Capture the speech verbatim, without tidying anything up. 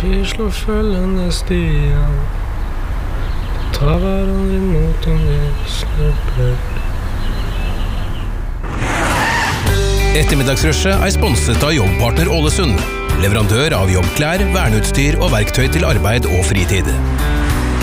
Vi slår følgende stier, tar hverandre imot om vi snubler. Ettermiddagsrushet er sponset av Jobbpartner Ålesund, leverandør av jobbklær, verneutstyr og verktøy til arbeid og fritid.